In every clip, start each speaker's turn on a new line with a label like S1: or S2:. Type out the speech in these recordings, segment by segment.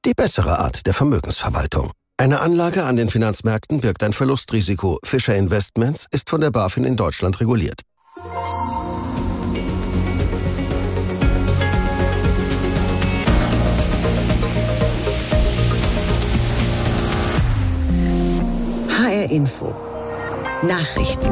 S1: Die bessere Art der Vermögensverwaltung. Eine Anlage an den Finanzmärkten birgt ein Verlustrisiko. Fischer Investments ist von der BaFin in Deutschland reguliert.
S2: HR Info. Nachrichten.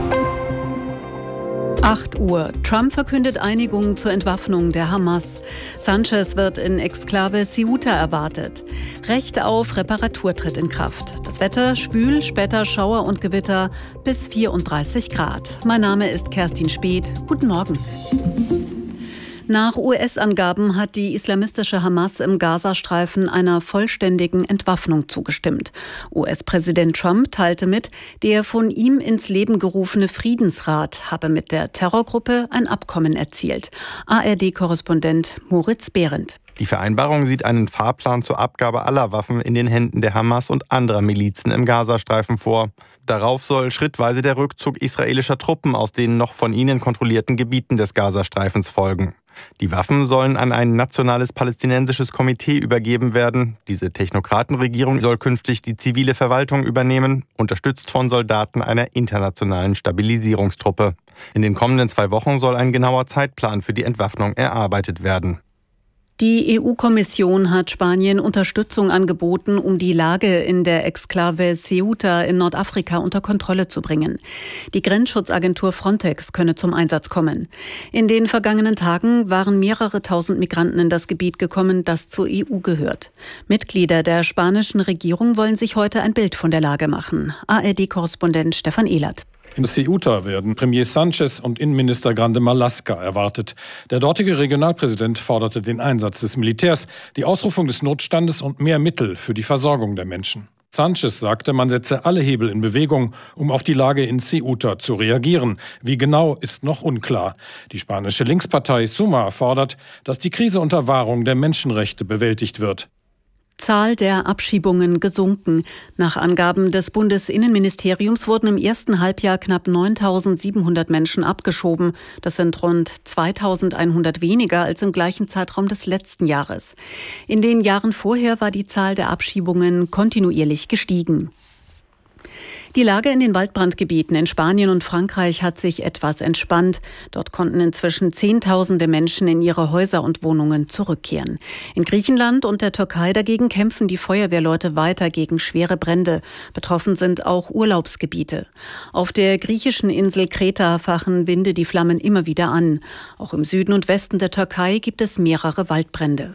S3: 8 Uhr. Trump verkündet Einigung zur Entwaffnung der Hamas. Sanchez wird in Exklave Ceuta erwartet. Recht auf Reparatur tritt in Kraft. Das Wetter schwül, später Schauer und Gewitter bis 34 Grad. Mein Name ist Kerstin Speth. Guten Morgen. Nach US-Angaben hat die islamistische Hamas im Gazastreifen einer vollständigen Entwaffnung zugestimmt. US-Präsident Trump teilte mit, der von ihm ins Leben gerufene Friedensrat habe mit der Terrorgruppe ein Abkommen erzielt. ARD-Korrespondent Moritz Behrendt.
S4: Die Vereinbarung sieht einen Fahrplan zur Abgabe aller Waffen in den Händen der Hamas und anderer Milizen im Gazastreifen vor. Darauf soll schrittweise der Rückzug israelischer Truppen aus den noch von ihnen kontrollierten Gebieten des Gazastreifens folgen. Die Waffen sollen an ein nationales palästinensisches Komitee übergeben werden. Diese Technokratenregierung soll künftig die zivile Verwaltung übernehmen, unterstützt von Soldaten einer internationalen Stabilisierungstruppe. In den kommenden 2 Wochen soll ein genauer Zeitplan für die Entwaffnung erarbeitet werden.
S3: Die EU-Kommission hat Spanien Unterstützung angeboten, um die Lage in der Exklave Ceuta in Nordafrika unter Kontrolle zu bringen. Die Grenzschutzagentur Frontex könne zum Einsatz kommen. In den vergangenen Tagen waren mehrere tausend Migranten in das Gebiet gekommen, das zur EU gehört. Mitglieder der spanischen Regierung wollen sich heute ein Bild von der Lage machen. ARD-Korrespondent Stefan Ehlert.
S5: In Ceuta werden Premier Sanchez und Innenminister Grande Marlaska erwartet. Der dortige Regionalpräsident forderte den Einsatz des Militärs, die Ausrufung des Notstandes und mehr Mittel für die Versorgung der Menschen. Sanchez sagte, man setze alle Hebel in Bewegung, um auf die Lage in Ceuta zu reagieren. Wie genau, ist noch unklar. Die spanische Linkspartei Sumar fordert, dass die Krise unter Wahrung der Menschenrechte bewältigt wird.
S3: Zahl der Abschiebungen gesunken. Nach Angaben des Bundesinnenministeriums wurden im ersten Halbjahr knapp 9.700 Menschen abgeschoben. Das sind rund 2.100 weniger als im gleichen Zeitraum des letzten Jahres. In den Jahren vorher war die Zahl der Abschiebungen kontinuierlich gestiegen. Die Lage in den Waldbrandgebieten in Spanien und Frankreich hat sich etwas entspannt. Dort konnten inzwischen Zehntausende Menschen in ihre Häuser und Wohnungen zurückkehren. In Griechenland und der Türkei dagegen kämpfen die Feuerwehrleute weiter gegen schwere Brände. Betroffen sind auch Urlaubsgebiete. Auf der griechischen Insel Kreta fachen Winde die Flammen immer wieder an. Auch im Süden und Westen der Türkei gibt es mehrere Waldbrände.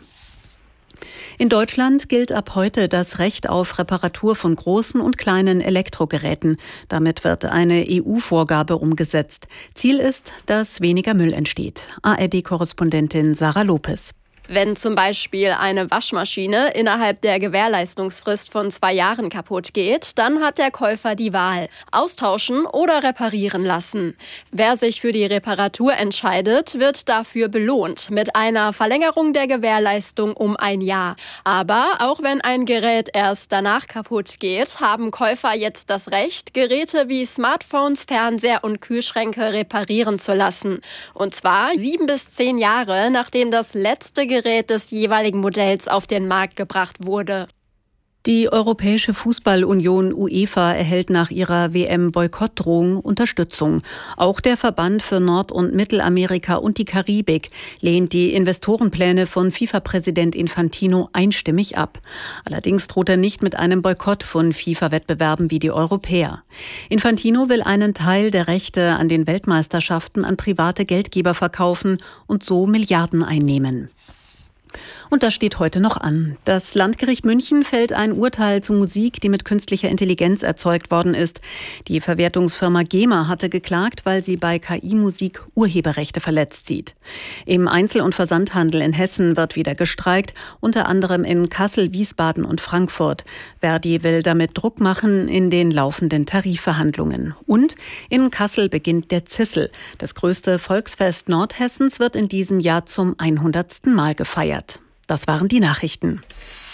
S3: In Deutschland gilt ab heute das Recht auf Reparatur von großen und kleinen Elektrogeräten. Damit wird eine EU-Vorgabe umgesetzt. Ziel ist, dass weniger Müll entsteht. ARD-Korrespondentin Sarah Lopez.
S6: Wenn zum Beispiel eine Waschmaschine innerhalb der Gewährleistungsfrist von 2 Jahren kaputt geht, dann hat der Käufer die Wahl: austauschen oder reparieren lassen. Wer sich für die Reparatur entscheidet, wird dafür belohnt mit einer Verlängerung der Gewährleistung um 1 Jahr. Aber auch wenn ein Gerät erst danach kaputt geht, haben Käufer jetzt das Recht, Geräte wie Smartphones, Fernseher und Kühlschränke reparieren zu lassen. Und zwar 7 bis 10 Jahre, nachdem das letzte Gerät des jeweiligen Modells auf den Markt gebracht wurde.
S3: Die Europäische Fußballunion UEFA erhält nach ihrer WM-Boykottdrohung Unterstützung. Auch der Verband für Nord- und Mittelamerika und die Karibik lehnt die Investorenpläne von FIFA-Präsident Infantino einstimmig ab. Allerdings droht er nicht mit einem Boykott von FIFA-Wettbewerben wie die Europäer. Infantino will einen Teil der Rechte an den Weltmeisterschaften an private Geldgeber verkaufen und so Milliarden einnehmen. Und das steht heute noch an. Das Landgericht München fällt ein Urteil zu Musik, die mit künstlicher Intelligenz erzeugt worden ist. Die Verwertungsfirma GEMA hatte geklagt, weil sie bei KI-Musik Urheberrechte verletzt sieht. Im Einzel- und Versandhandel in Hessen wird wieder gestreikt, unter anderem in Kassel, Wiesbaden und Frankfurt. Verdi will damit Druck machen in den laufenden Tarifverhandlungen. Und in Kassel beginnt der Zissel. Das größte Volksfest Nordhessens wird in diesem Jahr zum 100. Mal gefeiert. Das waren die Nachrichten.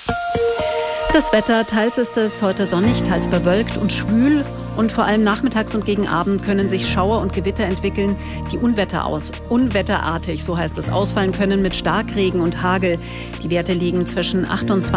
S3: Das Wetter, teils ist es heute sonnig, teils bewölkt und schwül. Und vor allem nachmittags und gegen Abend können sich Schauer und Gewitter entwickeln, die unwetterartig, so heißt es, ausfallen können mit Starkregen und Hagel. Die Werte liegen zwischen 28